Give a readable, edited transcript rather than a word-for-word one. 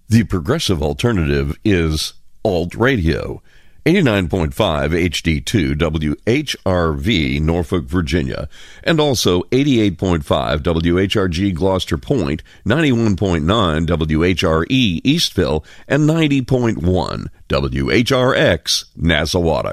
The progressive alternative is Alt Radio. 89.5 HD2 WHRV, Norfolk, Virginia, and also 88.5 WHRG Gloucester Point, 91.9 WHRE Eastville, and 90.1 WHRX Nazawada.